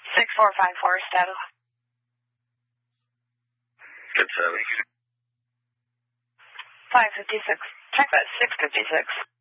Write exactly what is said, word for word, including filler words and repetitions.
six four five four, status. Good seven. five fifty-six. Check that six fifty-six.